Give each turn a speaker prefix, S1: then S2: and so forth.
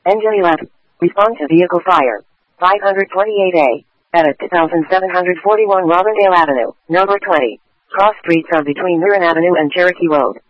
S1: Engine 11. Respond to vehicle fire. 528A. Edit 2741 Robindale Avenue, number 20. Cross streets are between Murren Avenue and Cherokee Road.